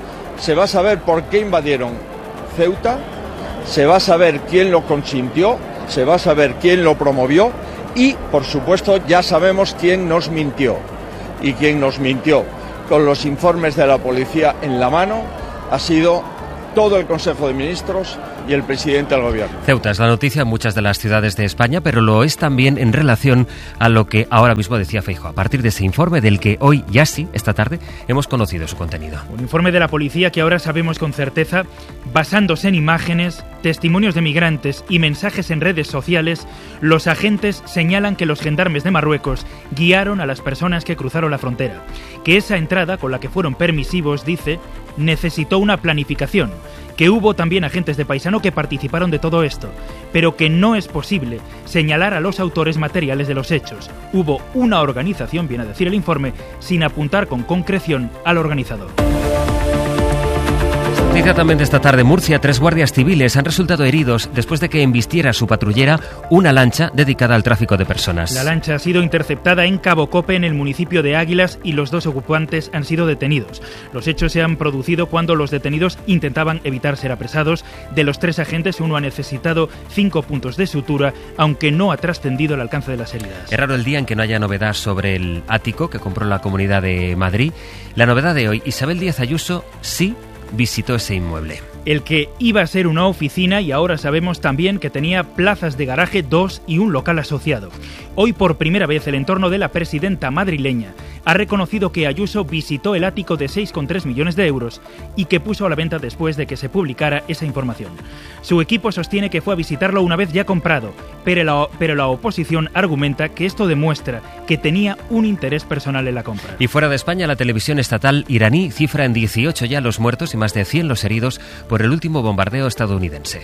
Se va a saber por qué invadieron Ceuta, se va a saber quién lo consintió, se va a saber quién lo promovió y, por supuesto, ya sabemos quién nos mintió. Y quién nos mintió con los informes de la policía en la mano ha sido todo el Consejo de Ministros y el presidente del gobierno. Ceuta es la noticia en muchas de las ciudades de España, pero lo es también en relación a lo que ahora mismo decía Feijóo, a partir de ese informe del que hoy, ya sí, esta tarde, hemos conocido su contenido. Un informe de la policía que ahora sabemos con certeza, basándose en imágenes, testimonios de migrantes y mensajes en redes sociales, los agentes señalan que los gendarmes de Marruecos guiaron a las personas que cruzaron la frontera, que esa entrada con la que fueron permisivos, dice, necesitó una planificación, que hubo también agentes de Paisano que participaron de todo esto, pero que no es posible señalar a los autores materiales de los hechos. Hubo una organización, viene a decir el informe, sin apuntar con concreción al organizador. Noticia también de esta tarde. Murcia, tres guardias civiles han resultado heridos después de que embistiera su patrullera una lancha dedicada al tráfico de personas. La lancha ha sido interceptada en Cabo Cope, en el municipio de Águilas, y los dos ocupantes han sido detenidos. Los hechos se han producido cuando los detenidos intentaban evitar ser apresados. De los tres agentes, uno ha necesitado cinco puntos de sutura, aunque no ha trascendido el alcance de las heridas. Es raro el día en que no haya novedad sobre el ático que compró la Comunidad de Madrid. La novedad de hoy: Isabel Díaz Ayuso sí visitó ese inmueble. El que iba a ser una oficina, y ahora sabemos también que tenía plazas de garaje, dos y un local asociado. Hoy, por primera vez, el entorno de la presidenta madrileña ha reconocido que Ayuso visitó el ático de seis coma tres millones de euros y que puso a la venta después de que se publicara esa información. Su equipo sostiene que fue a visitarlo una vez ya comprado, pero la, pero la oposición argumenta que esto demuestra que tenía un interés personal en la compra. Y fuera de España, la televisión estatal iraní cifra en dieciocho ya los muertos y más de cien los heridos por el último bombardeo estadounidense.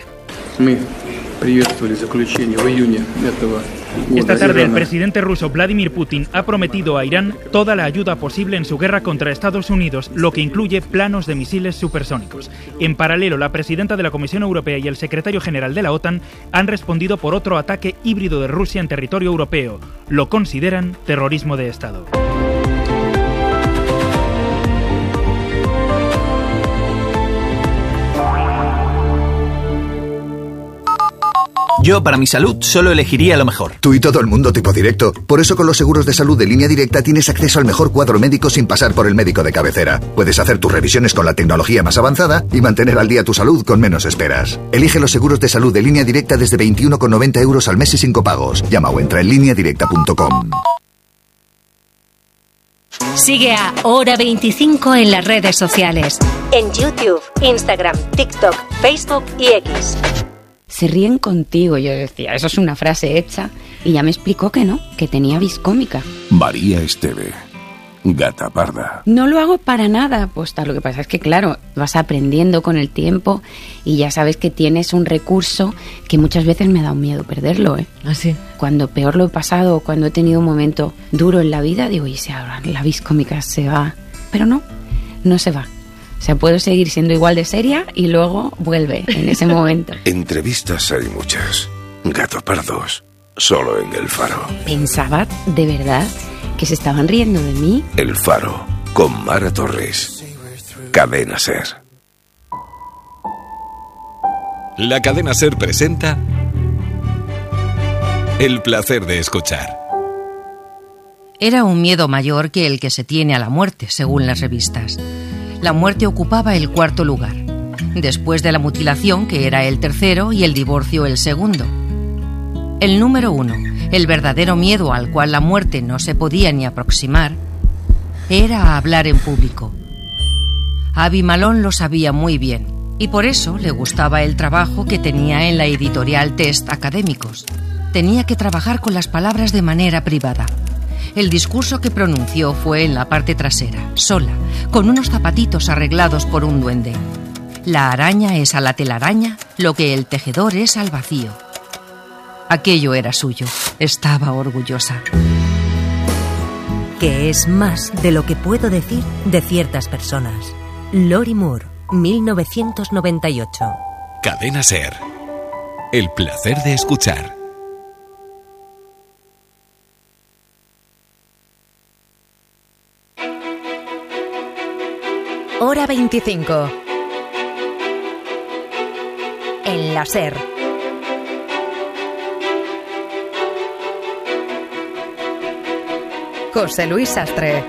Esta tarde el presidente ruso Vladimir Putin ha prometido a Irán toda la ayuda posible en su guerra contra Estados Unidos, lo que incluye planos de misiles supersónicos. En paralelo, la presidenta de la Comisión Europea y el secretario general de la OTAN han respondido por otro ataque híbrido de Rusia en territorio europeo. Lo consideran terrorismo de Estado. Yo, para mi salud, solo elegiría lo mejor. Tú y todo el mundo tipo directo. Por eso con los seguros de salud de Línea Directa tienes acceso al mejor cuadro médico sin pasar por el médico de cabecera. Puedes hacer tus revisiones con la tecnología más avanzada y mantener al día tu salud con menos esperas. Elige los seguros de salud de Línea Directa desde veintiuno con noventa euros al mes y sin copagos. Llama o entra en línea directa punto com. Sigue a Hora veinticinco en las redes sociales. En YouTube, Instagram, TikTok, Facebook y X. Se ríen contigo. Yo decía, eso es una frase hecha. Y ya me explicó que no, que tenía vis cómica. María Esteve, gata parda. No lo hago para nada. Pues tal, lo que pasa es que, claro, vas aprendiendo con el tiempo y ya sabes que tienes un recurso que muchas veces me ha dado miedo perderlo, ¿eh? ¿Ah, sí? Cuando peor lo he pasado, cuando he tenido un momento duro en la vida, digo, y si ahora la vis cómica se va. Pero no, no se va. O sea, puedo seguir siendo igual de seria y luego vuelve en ese momento. Entrevistas hay muchas. Gato pardos, solo en El Faro. Pensaba, de verdad, que se estaban riendo de mí. El Faro, con Mara Torres. Cadena SER. La Cadena SER presenta El placer de escuchar. Era un miedo mayor que el que se tiene a la muerte, según las revistas. La muerte ocupaba el cuarto lugar, después de la mutilación, que era el tercero, y el divorcio el segundo. El número uno, el verdadero miedo al cual la muerte no se podía ni aproximar, era hablar en público. Abby Malone lo sabía muy bien, y por eso le gustaba el trabajo que tenía en la editorial Test Académicos. Tenía que trabajar con las palabras de manera privada. El discurso que pronunció fue en la parte trasera, sola, con unos zapatitos arreglados por un duende. La araña es a la telaraña lo que el tejedor es al vacío. Aquello era suyo. Estaba orgullosa. Que es más de lo que puedo decir de ciertas personas. Lori Moore, mil novecientos noventa y ocho. Cadena SER. El placer de escuchar. Hora veinticinco. En la SER. José Luis Sastre.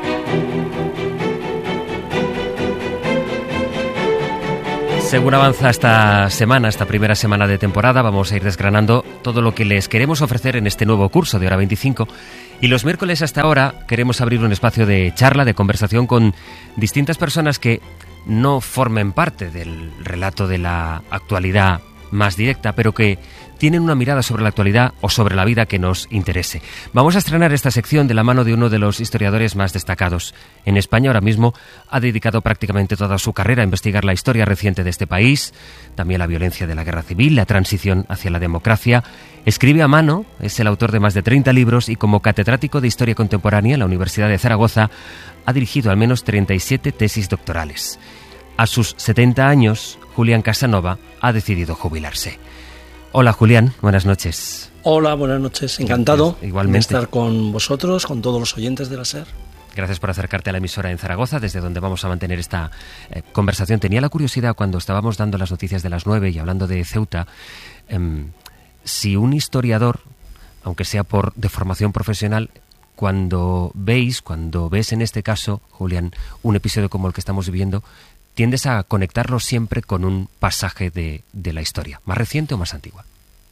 Según avanza esta semana, esta primera semana de temporada, vamos a ir desgranando todo lo que les queremos ofrecer en este nuevo curso de Hora veinticinco. Y los miércoles hasta ahora queremos abrir un espacio de charla, de conversación con distintas personas que no formen parte del relato de la actualidad más directa, pero que tienen una mirada sobre la actualidad o sobre la vida que nos interese. Vamos a estrenar esta sección de la mano de uno de los historiadores más destacados en España. Ahora mismo ha dedicado prácticamente toda su carrera a investigar la historia reciente de este país, también la violencia de la guerra civil, la transición hacia la democracia. Escribe a mano, es el autor de más de treinta libros y como catedrático de Historia Contemporánea en la Universidad de Zaragoza ha dirigido al menos treinta y siete tesis doctorales. A sus setenta años, Julián Casanova ha decidido jubilarse. Hola Julián, buenas noches. Hola, buenas noches. Encantado Igualmente. de estar con vosotros, con todos los oyentes de la SER. Gracias por acercarte a la emisora en Zaragoza, desde donde vamos a mantener esta eh, conversación. Tenía la curiosidad, cuando estábamos dando las noticias de las nueve y hablando de Ceuta, eh, si un historiador, aunque sea por de formación profesional, cuando veis, cuando ves en este caso, Julián, un episodio como el que estamos viviendo, tiendes a conectarlo siempre con un pasaje de, de la historia, más reciente o más antigua.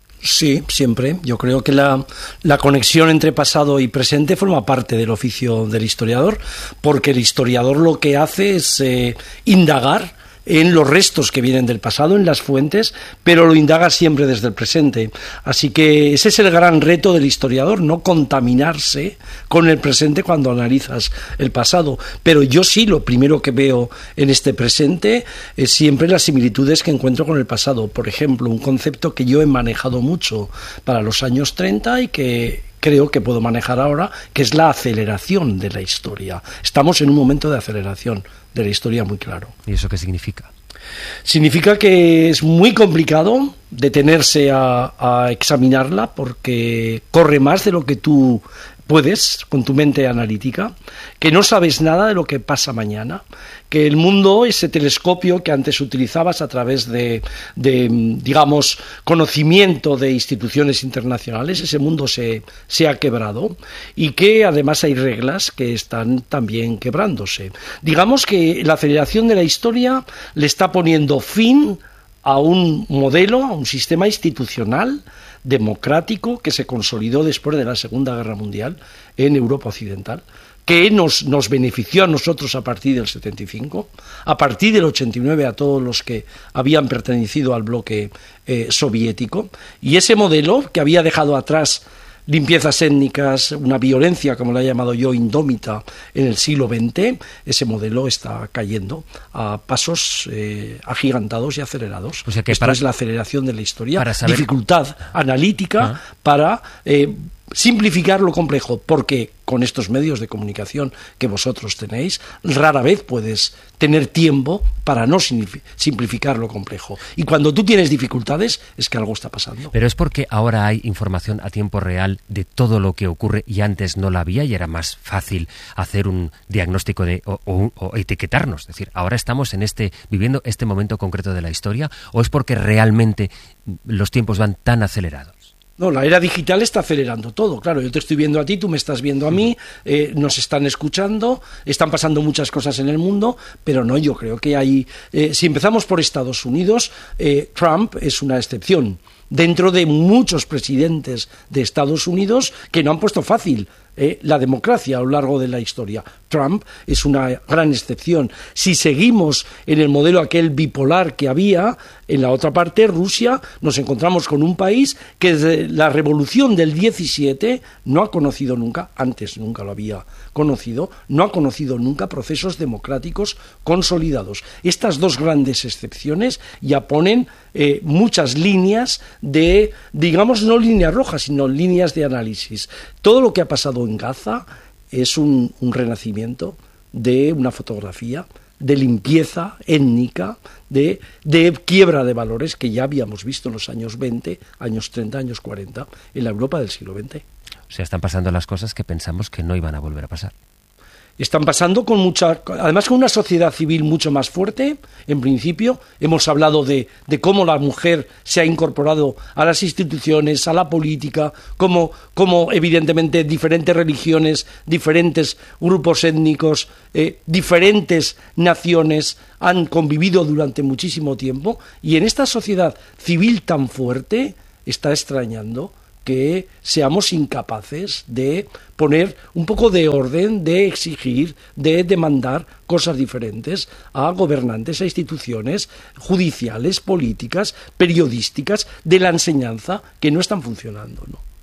Sí, siempre. Yo creo que la, la conexión entre pasado y presente forma parte del oficio del historiador, porque el historiador lo que hace es eh, indagar en los restos que vienen del pasado, en las fuentes, pero lo indaga siempre desde el presente. Así que ese es el gran reto del historiador, no contaminarse con el presente cuando analizas el pasado. Pero yo sí, lo primero que veo en este presente es siempre las similitudes que encuentro con el pasado. Por ejemplo, un concepto que yo he manejado mucho para los años treinta y que creo que puedo manejar ahora, que es la aceleración de la historia. Estamos en un momento de aceleración de la historia muy claro. ¿Y eso qué significa? Significa que es muy complicado detenerse a, a examinarla, porque corre más de lo que tú puedes con tu mente analítica, que no sabes nada de lo que pasa mañana, que el mundo, ese telescopio que antes utilizabas a través de, de digamos, conocimiento de instituciones internacionales, ese mundo se, se ha quebrado, y que además hay reglas que están también quebrándose. Digamos que la aceleración de la historia le está poniendo fin a un modelo, a un sistema institucional democrático que se consolidó después de la Segunda Guerra Mundial en Europa Occidental, que nos, nos benefició a nosotros a partir del setenta y cinco, a partir del ochenta y nueve a todos los que habían pertenecido al bloque eh, soviético, y ese modelo que había dejado atrás limpiezas étnicas, una violencia, como la he llamado yo, indómita en el siglo veinte, ese modelo está cayendo a pasos eh, agigantados y acelerados. O sea que Esto para, es la aceleración de la historia, para saber... dificultad analítica ah. para eh, simplificar lo complejo, porque con estos medios de comunicación que vosotros tenéis, rara vez puedes tener tiempo para no simplificar lo complejo. Y cuando tú tienes dificultades, es que algo está pasando. Pero es porque ahora hay información a tiempo real de todo lo que ocurre y antes no la había y era más fácil hacer un diagnóstico de o, o, o etiquetarnos. Es decir, ahora estamos en este viviendo este momento concreto de la historia, ¿o es porque realmente los tiempos van tan acelerados? No, la era digital está acelerando todo, claro, yo te estoy viendo a ti, tú me estás viendo a mí, eh, nos están escuchando, están pasando muchas cosas en el mundo, pero no, yo creo que hay, eh, si empezamos por Estados Unidos, eh, Trump es una excepción, dentro de muchos presidentes de Estados Unidos que no han puesto fácil eh, la democracia a lo largo de la historia. Trump es una gran excepción. Si seguimos en el modelo aquel bipolar que había, en la otra parte, Rusia, nos encontramos con un país que desde la revolución del diecisiete no ha conocido nunca, antes nunca lo había conocido, no ha conocido nunca procesos democráticos consolidados. Estas dos grandes excepciones ya ponen eh, muchas líneas de, digamos, no líneas rojas, sino líneas de análisis. Todo lo que ha pasado en Gaza es un, un renacimiento de una fotografía de limpieza étnica, de, de quiebra de valores que ya habíamos visto en los años veinte, años treinta, años cuarenta, en la Europa del siglo veinte. O sea, están pasando las cosas que pensamos que no iban a volver a pasar. Están pasando con mucha, además con una sociedad civil mucho más fuerte, en principio. Hemos hablado de, de cómo la mujer se ha incorporado a las instituciones, a la política, cómo, cómo evidentemente diferentes religiones, diferentes grupos étnicos, eh, diferentes naciones han convivido durante muchísimo tiempo, y en esta sociedad civil tan fuerte está extrañando que seamos incapaces de poner un poco de orden, de exigir, de demandar cosas diferentes a gobernantes, a instituciones judiciales, políticas, periodísticas, de la enseñanza, que no están funcionando, ¿no?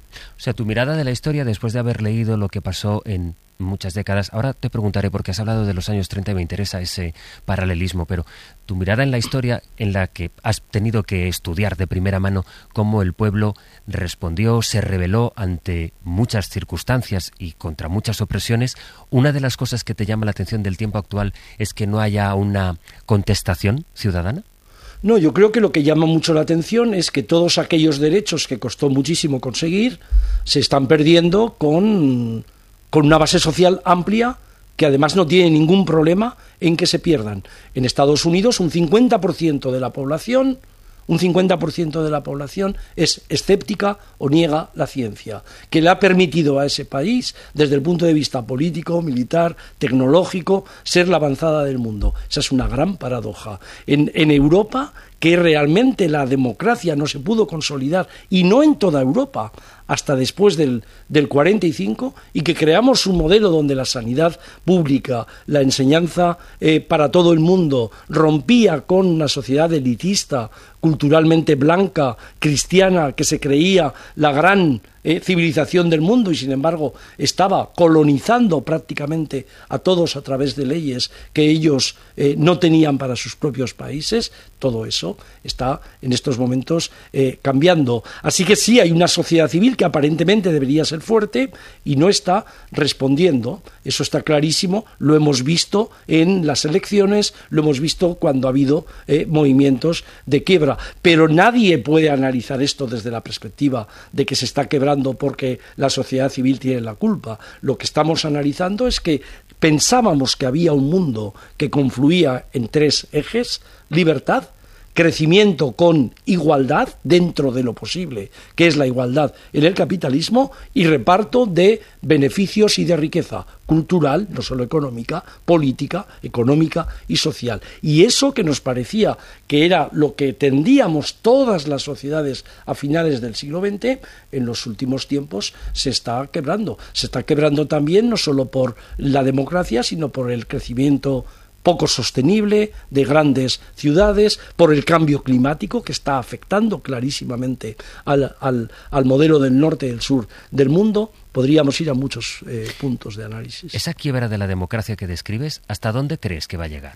O sea, tu mirada de la historia, después de haber leído lo que pasó en muchas décadas, ahora te preguntaré, porque has hablado de los años treinta y me interesa ese paralelismo, pero tu mirada en la historia en la que has tenido que estudiar de primera mano cómo el pueblo respondió, se rebeló ante muchas circunstancias y contra muchas opresiones, una de las cosas que te llama la atención del tiempo actual es que no haya una contestación ciudadana. No, yo creo que lo que llama mucho la atención es que todos aquellos derechos que costó muchísimo conseguir se están perdiendo con, con una base social amplia que además no tiene ningún problema en que se pierdan. En Estados Unidos un cincuenta por ciento de la población, un cincuenta por ciento de la población es escéptica o niega la ciencia, que le ha permitido a ese país, desde el punto de vista político, militar, tecnológico, ser la avanzada del mundo. Esa es una gran paradoja. En, en Europa, que realmente la democracia no se pudo consolidar, y no en toda Europa, hasta después del, del cuarenta y cinco, y que creamos un modelo donde la sanidad pública, la enseñanza eh, para todo el mundo, rompía con una sociedad elitista, culturalmente blanca, cristiana, que se creía la gran eh, civilización del mundo y sin embargo estaba colonizando prácticamente a todos a través de leyes que ellos eh, no tenían para sus propios países. Todo eso está en estos momentos eh, cambiando. Así que sí, hay una sociedad civil que aparentemente debería ser fuerte y no está respondiendo. Eso está clarísimo, lo hemos visto en las elecciones, lo hemos visto cuando ha habido eh, movimientos de quiebra. Pero nadie puede analizar esto desde la perspectiva de que se está quebrando porque la sociedad civil tiene la culpa. Lo que estamos analizando es que pensábamos que había un mundo que confluía en tres ejes: libertad, crecimiento con igualdad dentro de lo posible, que es la igualdad en el capitalismo, y reparto de beneficios y de riqueza cultural, no solo económica, política, económica y social. Y eso que nos parecía que era lo que tendíamos todas las sociedades a finales del siglo veinte, en los últimos tiempos se está quebrando. Se está quebrando también no solo por la democracia, sino por el crecimiento poco sostenible de grandes ciudades, por el cambio climático que está afectando clarísimamente al, al, al modelo del norte y del sur del mundo. Podríamos ir a muchos eh, puntos de análisis. Esa quiebra de la democracia que describes, ¿hasta dónde crees que va a llegar?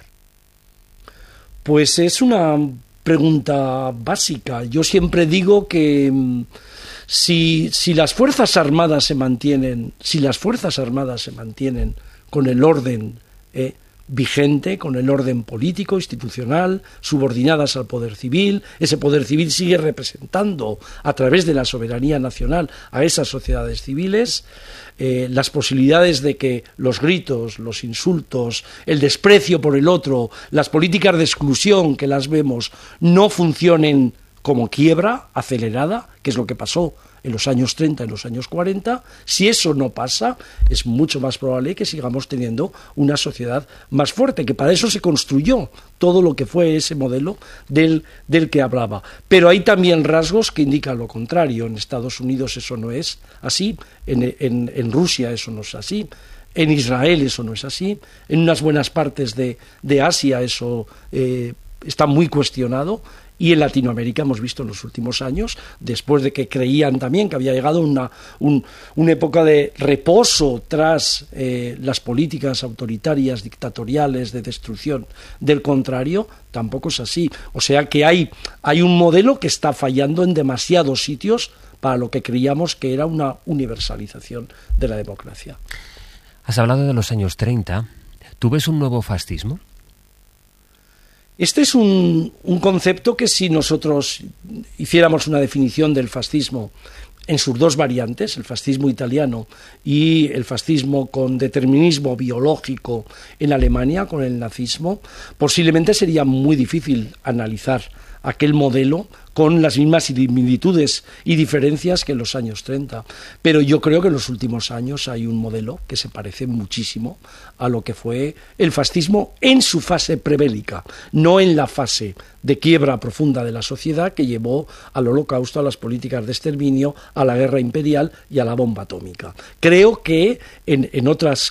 Pues es una pregunta básica. Yo siempre digo que mmm, si, si las Fuerzas Armadas se mantienen, si las Fuerzas Armadas se mantienen con el orden eh, vigente, con el orden político, institucional, subordinadas al poder civil, ese poder civil sigue representando a través de la soberanía nacional a esas sociedades civiles, eh, las posibilidades de que los gritos, los insultos, el desprecio por el otro, las políticas de exclusión que las vemos no funcionen como quiebra acelerada, que es lo que pasó en los años treinta, en los años cuarenta, si eso no pasa, es mucho más probable que sigamos teniendo una sociedad más fuerte, que para eso se construyó todo lo que fue ese modelo del, del que hablaba. Pero hay también rasgos que indican lo contrario. En Estados Unidos eso no es así, en, en, en Rusia eso no es así, en Israel eso no es así, en unas buenas partes de, de Asia eso eh, está muy cuestionado. Y en Latinoamérica hemos visto en los últimos años, después de que creían también que había llegado una, un, una época de reposo tras eh, las políticas autoritarias, dictatoriales, de destrucción del contrario, tampoco es así. O sea que hay, hay un modelo que está fallando en demasiados sitios para lo que creíamos que era una universalización de la democracia. Has hablado de los años treinta. ¿Tú ves un nuevo fascismo? Este es un, un concepto que si nosotros hiciéramos una definición del fascismo en sus dos variantes, el fascismo italiano y el fascismo con determinismo biológico en Alemania, con el nazismo, posiblemente sería muy difícil analizar aquel modelo con las mismas similitudes y diferencias que en los años treinta. Pero yo creo que en los últimos años hay un modelo que se parece muchísimo a lo que fue el fascismo en su fase prebélica, no en la fase de quiebra profunda de la sociedad que llevó al holocausto, a las políticas de exterminio, a la guerra imperial y a la bomba atómica. Creo que en, en otras